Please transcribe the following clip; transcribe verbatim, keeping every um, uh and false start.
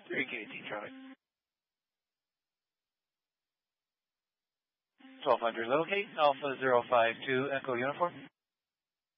three K T traffic. twelve hundred locate, Alpha zero five two Echo Uniform.